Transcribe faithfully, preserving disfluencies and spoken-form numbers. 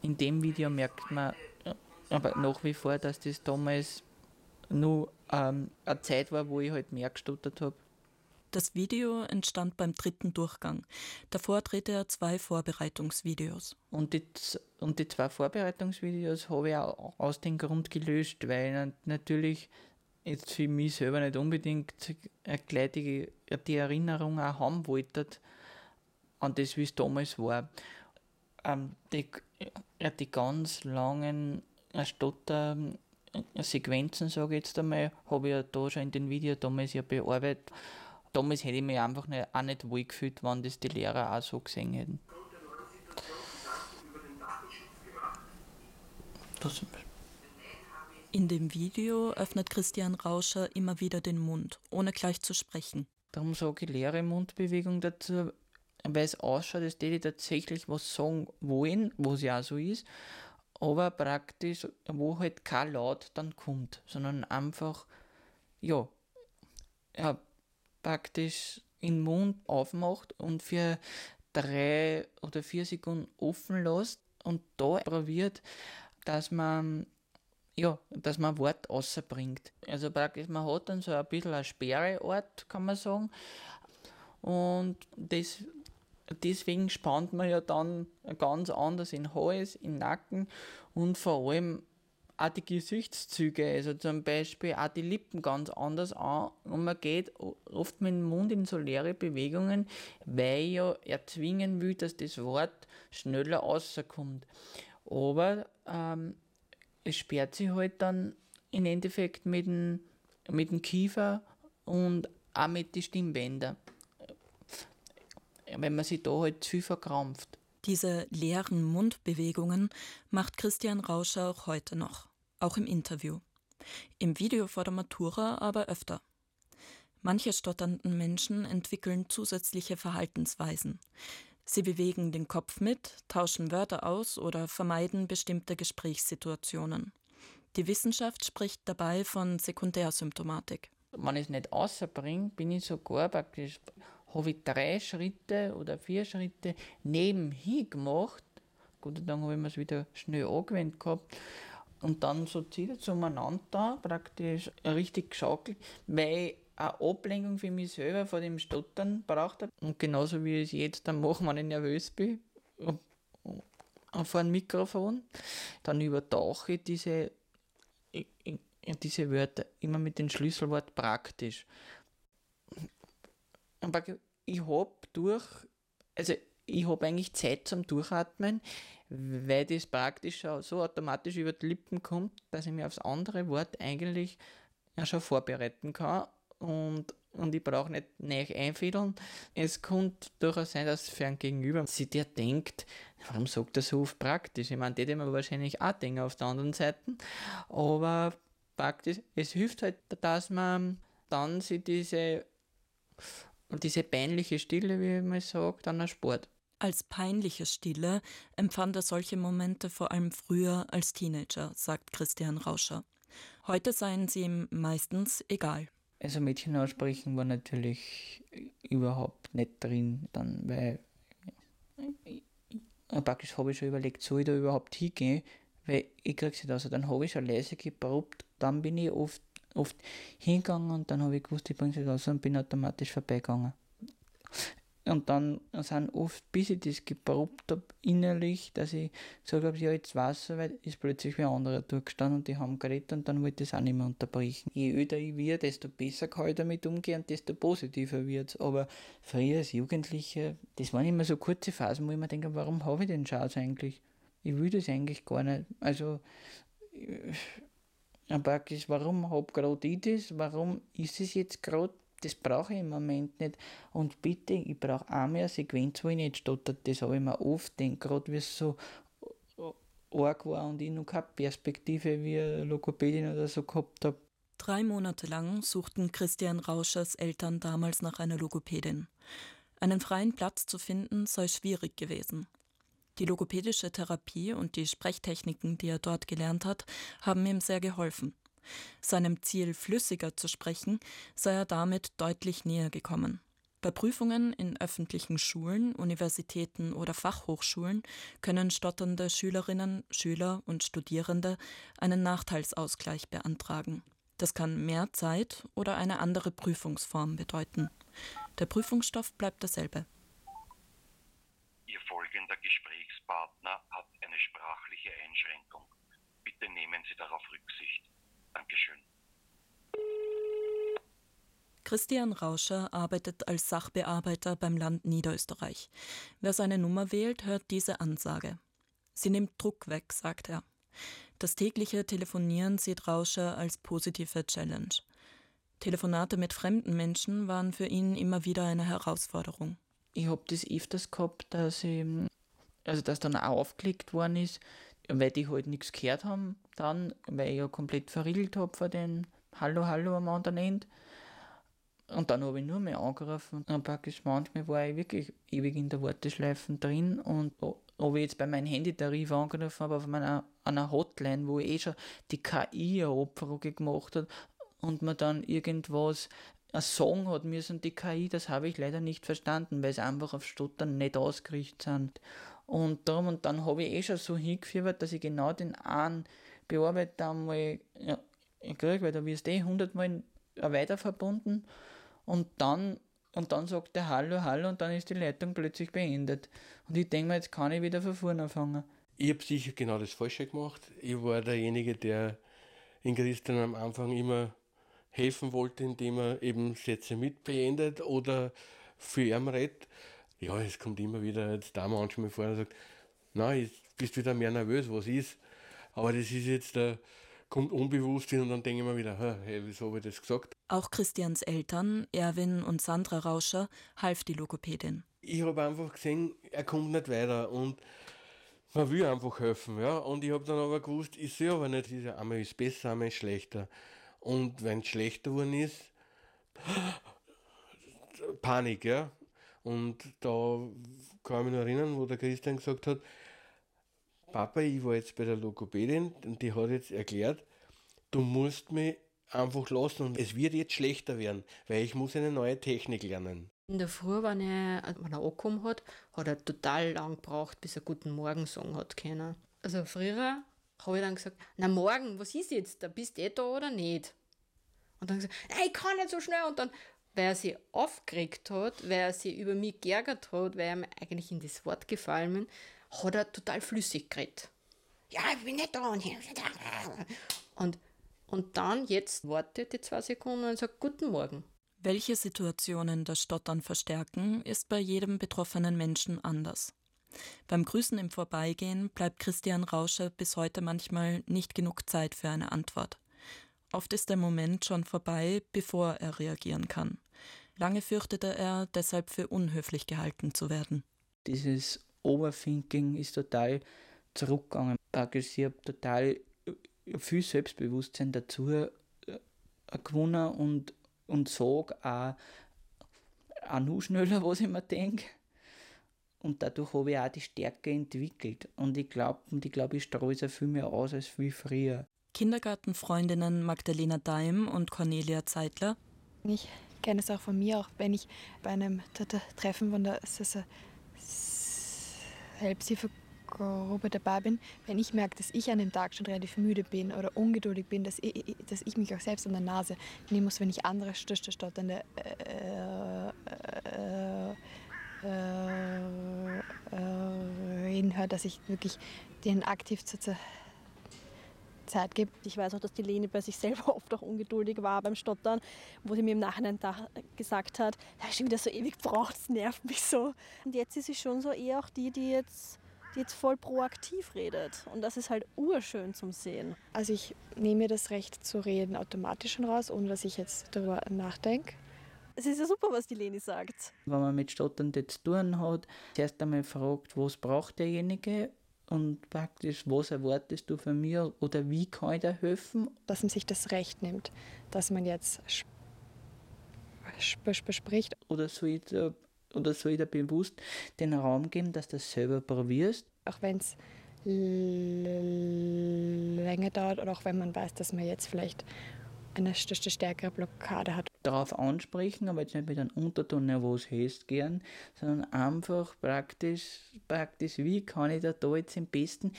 in dem Video merkt man aber nach wie vor, dass das damals nur ähm, eine Zeit war, wo ich halt mehr gestottert habe. Das Video entstand beim dritten Durchgang. Davor drehte er zwei Vorbereitungsvideos. Und die, und die zwei Vorbereitungsvideos habe ich auch aus dem Grund gelöscht, weil ich natürlich jetzt für mich selber nicht unbedingt gleich die, die Erinnerung auch haben wollte an das, wie es damals war. Ähm, die, die ganz langen Stotter-Sequenzen, sage ich jetzt einmal, habe ich ja da schon in den Videos damals ja bearbeitet. Damals hätte ich mich einfach nicht, auch nicht wohl gefühlt, wenn das die Lehrer auch so gesehen hätten. Das In dem Video öffnet Christian Rauscher immer wieder den Mund, ohne gleich zu sprechen. Darum sage ich leere Mundbewegung dazu, weil es ausschaut, als hätte ich tatsächlich was sagen wollen, was ja auch so ist, aber praktisch, wo halt kein Laut dann kommt, sondern einfach, ja, ja praktisch den Mund aufmacht und für drei oder vier Sekunden offen lässt und da probiert, dass man ja, dass man ein Wort rausbringt. Also praktisch, man hat dann so ein bisschen eine Sperreart, kann man sagen. Und das, deswegen spannt man ja dann ganz anders in den Hals, in den Nacken und vor allem auch die Gesichtszüge, also zum Beispiel auch die Lippen ganz anders an und man geht oft mit dem Mund in so leere Bewegungen, weil ja erzwingen will, dass das Wort schneller rauskommt. Aber ähm, es sperrt sich halt dann im Endeffekt mit dem, mit dem Kiefer und auch mit den Stimmbändern, wenn man sich da halt zu viel verkrampft. Diese leeren Mundbewegungen macht Christian Rauscher auch heute noch, auch im Interview. Im Video vor der Matura aber öfter. Manche stotternden Menschen entwickeln zusätzliche Verhaltensweisen. Sie bewegen den Kopf mit, tauschen Wörter aus oder vermeiden bestimmte Gesprächssituationen. Die Wissenschaft spricht dabei von Sekundärsymptomatik. Wenn ich es nicht rausbringe, bin ich sogar praktisch, habe ich drei Schritte oder vier Schritte nebenhin gemacht. Gott sei Dank habe ich mir es wieder schnell angewendet gehabt. Und dann so zieht es umeinander, praktisch richtig geschaukelt, weil ich eine Ablenkung für mich selber von dem Stottern braucht habe. Und genauso wie ich es jetzt dann mache, wenn ich nervös bin, vor einem Mikrofon, dann übertauche ich diese, diese Wörter immer mit dem Schlüsselwort praktisch. Aber ich habe durch, also ich habe eigentlich Zeit zum Durchatmen, weil das praktisch so automatisch über die Lippen kommt, dass ich mir aufs andere Wort eigentlich ja schon vorbereiten kann und, und ich brauche nicht neu einfädeln. Es könnte durchaus sein, dass für ein Gegenüber sich der denkt, warum sagt er so oft praktisch? Ich meine, das hätte man wahrscheinlich auch denken auf der anderen Seite, aber praktisch, es hilft halt, dass man dann sich diese, diese peinliche Stille, wie man sagt, dann erspart. Als peinliche Stille empfand er solche Momente vor allem früher als Teenager, sagt Christian Rauscher. Heute seien sie ihm meistens egal. Also Mädchen aussprechen war natürlich überhaupt nicht drin, dann, weil ja, praktisch habe ich schon überlegt, soll ich da überhaupt hingehen, weil ich kriege es nicht aus. Dann habe ich schon leise geprobt, dann bin ich oft, oft hingegangen und dann habe ich gewusst, ich bringe es nicht aus und bin automatisch vorbeigegangen. Und dann sind oft, bis ich das geprobt habe, innerlich, dass ich gesagt habe, ja, jetzt weiß ich soweit, ist plötzlich wie ein anderer durchgestanden und die haben geredet und dann wollte ich das auch nicht mehr unterbrechen. Je öder ich werde, desto besser kann ich damit umgehen und desto positiver wird es. Aber früher als Jugendliche, das waren immer so kurze Phasen, wo ich mir denke, warum habe ich den Schatz eigentlich? Ich will das eigentlich gar nicht. Also, praktisch, warum habe gerade ich das? Warum ist es jetzt gerade? Das brauche ich im Moment nicht. Und bitte, ich brauche auch mehr Sequenz, wo ich nicht stottert. Das habe ich mir oft gedacht, gerade wie es so arg war und ich noch keine Perspektive wie eine Logopädin oder so gehabt habe. Drei Monate lang suchten Christian Rauschers Eltern damals nach einer Logopädin. Einen freien Platz zu finden, sei schwierig gewesen. Die logopädische Therapie und die Sprechtechniken, die er dort gelernt hat, haben ihm sehr geholfen. Seinem Ziel, flüssiger zu sprechen, sei er damit deutlich näher gekommen. Bei Prüfungen in öffentlichen Schulen, Universitäten oder Fachhochschulen können stotternde Schülerinnen, Schüler und Studierende einen Nachteilsausgleich beantragen. Das kann mehr Zeit oder eine andere Prüfungsform bedeuten. Der Prüfungsstoff bleibt derselbe. Ihr folgender Gesprächspartner hat eine sprachliche Einschränkung. Bitte nehmen Sie darauf Rücksicht. Dankeschön. Christian Rauscher arbeitet als Sachbearbeiter beim Land Niederösterreich. Wer seine Nummer wählt, hört diese Ansage. Sie nimmt Druck weg, sagt er. Das tägliche Telefonieren sieht Rauscher als positive Challenge. Telefonate mit fremden Menschen waren für ihn immer wieder eine Herausforderung. Ich habe das öfters gehabt, dass ich, also dass dann auch aufgelegt worden ist, weil die halt nichts gehört haben dann, weil ich ja komplett verriegelt habe von den Hallo, Hallo am anderen Ende. Und dann habe ich nur mehr angerufen und dann praktisch manchmal war ich wirklich ewig in der Warteschleife drin und ob ich jetzt bei meinem Handytarif angerufen habe, auf meiner, einer Hotline, wo ich eh schon die K I eine Abfrage gemacht hat und man dann irgendwas ein Song hat müssen, die K I, das habe ich leider nicht verstanden, weil sie einfach auf Stottern nicht ausgerichtet sind. Und darum, und dann habe ich eh schon so hingeführt, dass ich genau den einen Bearbeiter einmal ja, kriege, weil da wirst du eh hundertmal weiter verbunden. Und dann, und dann sagt der Hallo, Hallo und dann ist die Leitung plötzlich beendet. Und ich denke mir, jetzt kann ich wieder von vorne anfangen. Ich habe sicher genau das Falsche gemacht. Ich war derjenige, der in Christian am Anfang immer helfen wollte, indem er eben Sätze mit beendet oder für ihn redet. Ja, es kommt immer wieder jetzt da manchmal vor und sagt, nein, jetzt bist du wieder mehr nervös, was ist? Aber das ist jetzt der kommt unbewusst hin und dann denke ich mir wieder, hey, wieso habe ich das gesagt? Auch Christians Eltern, Erwin und Sandra Rauscher, half die Logopädin. Ich habe einfach gesehen, er kommt nicht weiter und man will einfach helfen. Ja? Und ich habe dann aber gewusst, ich sehe aber nicht, einmal ist es besser, einmal ist es schlechter. Und wenn es schlechter geworden ist, Panik, ja. Und da kann ich mich noch erinnern, wo der Christian gesagt hat, Papa, ich war jetzt bei der Logopädin und die hat jetzt erklärt, du musst mich einfach lassen und es wird jetzt schlechter werden, weil ich muss eine neue Technik lernen. In der Früh, wenn er, wenn er angekommen hat, hat er total lang gebraucht, bis er Guten Morgen sagen hat können. Also früher habe ich dann gesagt, na morgen, was ist jetzt, da bist du eh da oder nicht? Und dann gesagt, nein, ich kann nicht so schnell. Und dann, weil er sich aufgeregt hat, weil er sich über mich geärgert hat, weil er mir eigentlich in das Wort gefallen ist, hat er total flüssig geredet. Ja, ich bin nicht da. Und, und, und dann, jetzt wartet die zwei Sekunden und sagt, Guten Morgen. Welche Situationen das Stottern verstärken, ist bei jedem betroffenen Menschen anders. Beim Grüßen im Vorbeigehen bleibt Christian Rauscher bis heute manchmal nicht genug Zeit für eine Antwort. Oft ist der Moment schon vorbei, bevor er reagieren kann. Lange fürchtete er, deshalb für unhöflich gehalten zu werden. Dieses Overthinking ist total zurückgegangen. Ich habe total viel Selbstbewusstsein dazu gewonnen und, und sage auch, auch noch schneller, was ich mir denke. Und dadurch habe ich auch die Stärke entwickelt. Und ich glaube, und ich, glaub, ich strahle es viel mehr aus als viel früher. Kindergartenfreundinnen Magdalena Daim und Cornelia Zeitler. Ich kenne es auch von mir, auch wenn ich bei einem Treffen von der Selbsthilfegruppe dabei bin, wenn ich merke, dass ich an dem Tag schon relativ müde bin oder ungeduldig bin, dass ich, dass ich mich auch selbst an der Nase nehmen muss, wenn ich andere stotternde äh, äh, äh, äh, reden höre, dass ich wirklich denen aktiv zur Zeit gebe. Ich weiß auch, dass die Leni bei sich selber oft auch ungeduldig war beim Stottern, wo sie mir im Nachhinein da gesagt hat, da ist schon wieder so ewig gebraucht, das nervt mich so. Und jetzt ist sie schon so eher auch die, die jetzt, die jetzt voll proaktiv redet. Und das ist halt urschön zum Sehen. Also ich nehme mir das Recht zu reden automatisch schon raus, ohne dass ich jetzt darüber nachdenke. Es ist ja super, was die Leni sagt. Wenn man mit Stottern zu tun hat, zuerst einmal fragt, was braucht derjenige und praktisch, was erwartest du von mir oder wie kann ich dir helfen? Dass man sich das Recht nimmt, dass man jetzt bespricht. Oder soll ich dir, oder soll ich dir bewusst den Raum geben, dass du das selber probierst? Auch wenn es länger dauert oder auch wenn man weiß, dass man jetzt vielleicht eine stärkere Blockade hat. darauf ansprechen, aber jetzt nicht mit einem Unterton, ja, was heißt gern, sondern einfach praktisch, praktisch, wie kann ich da, da jetzt am besten